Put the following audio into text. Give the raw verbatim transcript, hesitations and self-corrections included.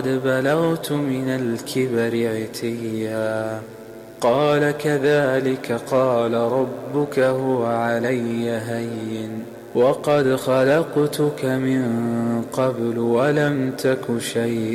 بلغت من الكبر عتيا. قال كذلك قال ربك هو علي هين وقد خلقتك من قبل ولم تك شيئا.